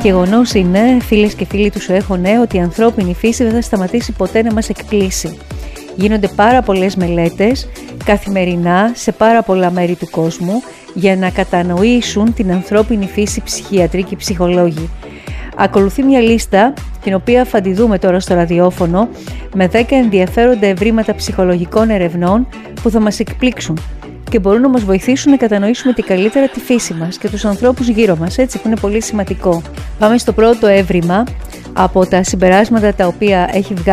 Γεγονός είναι, φίλες και φίλοι του Σου Έχω Νέα, ότι η ανθρώπινη φύση δεν θα σταματήσει ποτέ να μας εκπλήσει. Γίνονται πάρα πολλές μελέτες καθημερινά σε πάρα πολλά μέρη του κόσμου για να κατανοήσουν την ανθρώπινη φύση ψυχιατροί και ψυχολόγοι. Ακολουθεί μια λίστα, την οποία θα τη δούμε τώρα στο ραδιόφωνο, με 10 ενδιαφέροντα ευρήματα ψυχολογικών ερευνών που θα μας εκπλήξουν και μπορούν να μας βοηθήσουν να κατανοήσουμε και καλύτερα τη φύση μας και τους ανθρώπους γύρω μας, έτσι, που είναι πολύ σημαντικό. Πάμε στο πρώτο έβριμα από τα συμπεράσματα τα οποία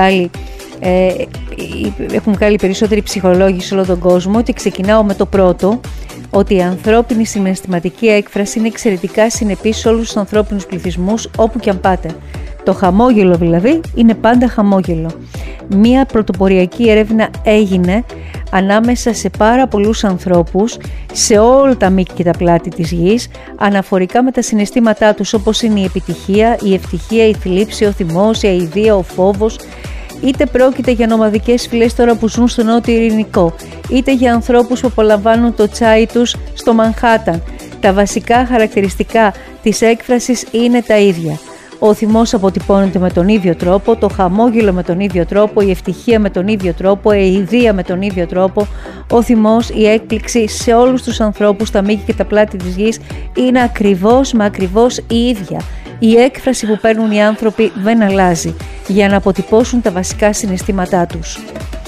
έχουν βγάλει περισσότεροι ψυχολόγοι σε όλο τον κόσμο, και ξεκινάω με το πρώτο, ότι η ανθρώπινη συναισθηματική έκφραση είναι εξαιρετικά συνεπής σε όλους τους ανθρώπινους πληθυσμούς όπου και αν πάτε. Το χαμόγελο δηλαδή είναι πάντα χαμόγελο. Μία πρωτοποριακή έρευνα έγινε ανάμεσα σε πάρα πολλούς ανθρώπους σε όλα τα μήκη και τα πλάτη της γης, αναφορικά με τα συναισθήματά τους, όπως είναι η επιτυχία, η ευτυχία, η θλίψη, ο θυμός, η αηδία, ο φόβος. Είτε πρόκειται για νομαδικές φυλές τώρα που ζουν στο Νότιο Ειρηνικό, είτε για ανθρώπους που απολαμβάνουν το τσάι τους στο Μανχάταν. Τα βασικά χαρακτηριστικά της έκφρασης είναι τα ίδια. Ο θυμός αποτυπώνεται με τον ίδιο τρόπο, το χαμόγελο με τον ίδιο τρόπο, η ευτυχία με τον ίδιο τρόπο, η αηδία με τον ίδιο τρόπο. Ο θυμός, η έκπληξη σε όλους τους ανθρώπους, στα μήκη και τα πλάτη της γης είναι ακριβώς η ίδια. Η έκφραση που παίρνουν οι άνθρωποι δεν αλλάζει για να αποτυπώσουν τα βασικά συναισθήματά τους.